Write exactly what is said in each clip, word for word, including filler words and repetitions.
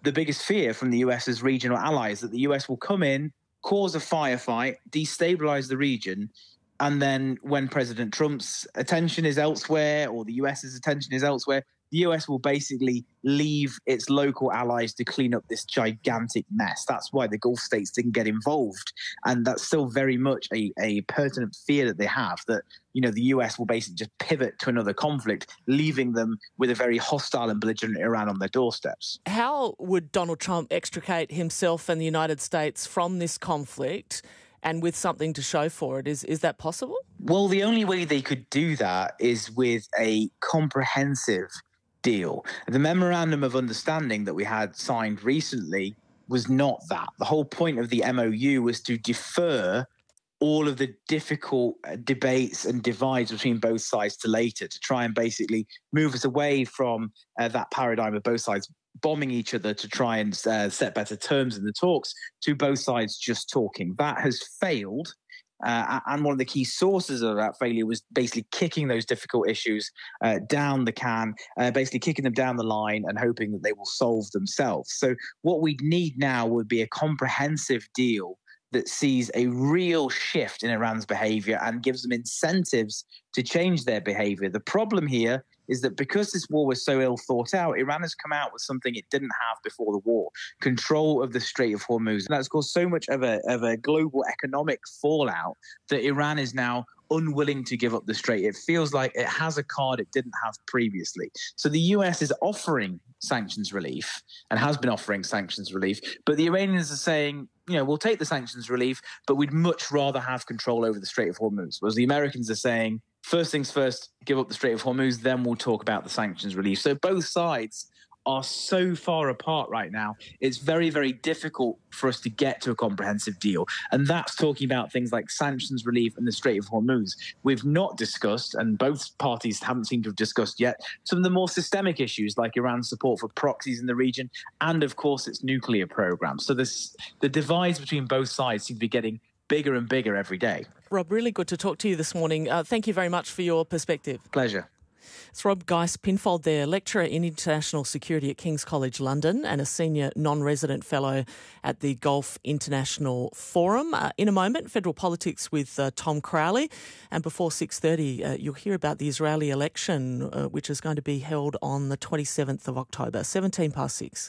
the biggest fear from the US's regional allies, that the U S will come in, cause a firefight, destabilize the region, and then when President Trump's attention is elsewhere or the US's attention is elsewhere, the U S will basically leave its local allies to clean up this gigantic mess. That's why the Gulf states didn't get involved. And that's still very much a, a pertinent fear that they have, that, you know, the U S will basically just pivot to another conflict, leaving them with a very hostile and belligerent Iran on their doorsteps. How would Donald Trump extricate himself and the United States from this conflict, and with something to show for it? Is is that possible? Well, the only way they could do that is with a comprehensive deal. The memorandum of understanding that we had signed recently was not that. The whole point of the M O U was to defer all of the difficult debates and divides between both sides to later, to try and basically move us away from uh, that paradigm of both sides bombing each other to try and uh, set better terms in the talks, to both sides just talking. That has failed. Uh, and one of the key sources of that failure was basically kicking those difficult issues uh, down the can, uh, basically kicking them down the line and hoping that they will solve themselves. So what we need now would be a comprehensive deal that sees a real shift in Iran's behavior and gives them incentives to change their behavior. The problem here is that because this war was so ill thought out, Iran has come out with something it didn't have before the war: control of the Strait of Hormuz. And that's caused so much of a, of a global economic fallout that Iran is now unwilling to give up the strait. It feels like it has a card it didn't have previously. So the U S is offering sanctions relief and has been offering sanctions relief, but the Iranians are saying, you know, we'll take the sanctions relief, but we'd much rather have control over the Strait of Hormuz. Whereas the Americans are saying, first things first, give up the Strait of Hormuz, then we'll talk about the sanctions relief. So both sides are so far apart right now, it's very, very difficult for us to get to a comprehensive deal. And that's talking about things like sanctions relief and the Strait of Hormuz. We've not discussed, and both parties haven't seemed to have discussed yet, some of the more systemic issues like Iran's support for proxies in the region and, of course, its nuclear program. So this, the divides between both sides seem to be getting bigger and bigger every day. Rob, really good to talk to you this morning. Uh, thank you very much for your perspective. Pleasure. It's Rob Geist-Pinfold there, lecturer in international security at King's College London and a senior non-resident fellow at the Gulf International Forum. Uh, in a moment, federal politics with uh, Tom Crowley. And before six thirty, uh, you'll hear about the Israeli election, uh, which is going to be held on the twenty-seventh of October, seventeen past six.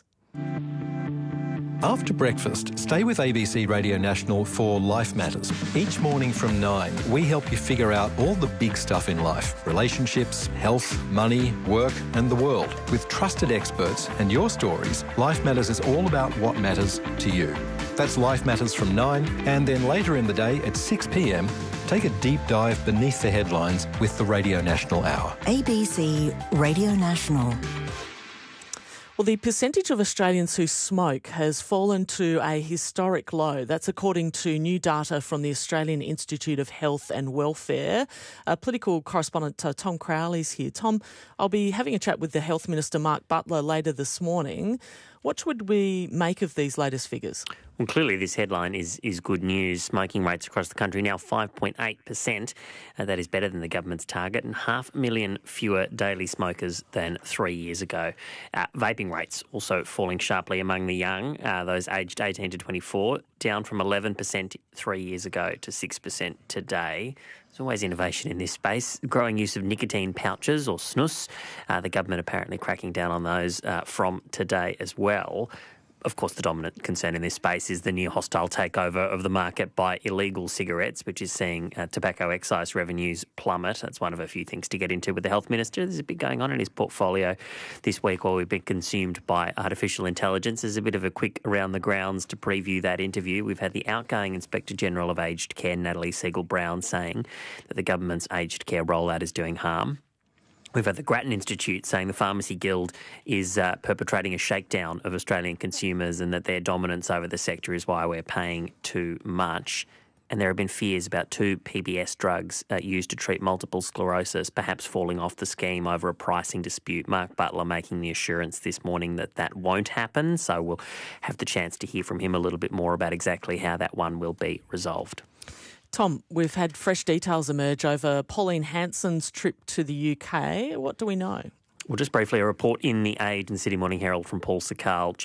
After breakfast, stay with A B C Radio National for Life Matters. Each morning from nine, we help you figure out all the big stuff in life: relationships, health, money, work and the world. With trusted experts and your stories, Life Matters is all about what matters to you. That's Life Matters from nine, and then later in the day at six p m, take a deep dive beneath the headlines with the Radio National Hour. A B C Radio National. Well, the percentage of Australians who smoke has fallen to a historic low. That's according to new data from the Australian Institute of Health and Welfare. Uh, political correspondent uh, Tom Crowley is here. Tom, I'll be having a chat with the Health Minister, Mark Butler, later this morning. What should we make of these latest figures? Well, clearly this headline is is good news. Smoking rates across the country now five point eight percent. Uh, that is better than the government's target, and half a million fewer daily smokers than three years ago. Uh, vaping rates also falling sharply among the young, uh, those aged eighteen to twenty-four, down from eleven percent three years ago to six percent today. There's always innovation in this space. Growing use of nicotine pouches or snus. Uh, the government apparently cracking down on those uh, from today as well. Of course, the dominant concern in this space is the near hostile takeover of the market by illegal cigarettes, which is seeing uh, tobacco excise revenues plummet. That's one of a few things to get into with the Health Minister. There's a bit going on in his portfolio this week while we've been consumed by artificial intelligence. There's a bit of a quick around the grounds to preview that interview. We've had the outgoing Inspector General of Aged Care, Natalie Siegel-Brown, saying that the government's aged care rollout is doing harm. We've had the Grattan Institute saying the Pharmacy Guild is uh, perpetrating a shakedown of Australian consumers and that their dominance over the sector is why we're paying too much. And there have been fears about two P B S drugs uh, used to treat multiple sclerosis perhaps falling off the scheme over a pricing dispute. Mark Butler making the assurance this morning that that won't happen, so we'll have the chance to hear from him a little bit more about exactly how that one will be resolved. Tom, we've had fresh details emerge over Pauline Hanson's trip to the U K. What do we know? Well, just briefly, a report in the Age and City Morning Herald from Paul Sakal.